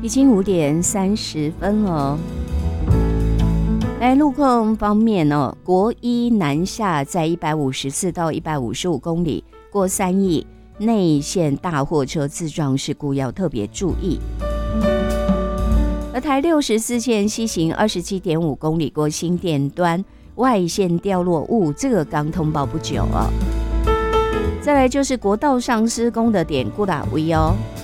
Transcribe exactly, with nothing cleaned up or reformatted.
已经五点三十分了。来，路况方面哦，国一南下在一百五十四到一百五十五公里，过三义内线大货车自撞事故要特别注意。而台六十四线西行二十七点五公里，过新店端外线掉落物，这个刚通报不久哦。再来就是国道上施工的典故啦，位哦，